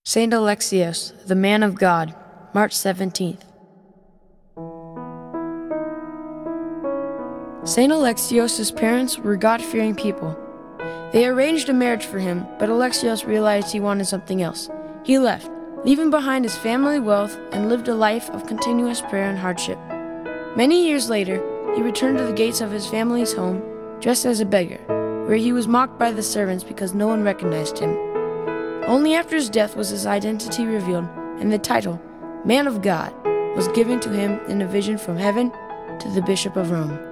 Saint Alexios, the Man of God, March 17th. Saint Alexios' parents were God-fearing people. They arranged a marriage for him, but Alexios realized he wanted something else. He left, leaving behind his family wealth, and lived a life of continuous prayer and hardship. Many years later, he returned to the gates of his family's home, dressed as a beggar, where he was mocked by the servants because no one recognized him. Only after his death was his identity revealed, and the title, Man of God, was given to him in a vision from heaven to the Bishop of Rome.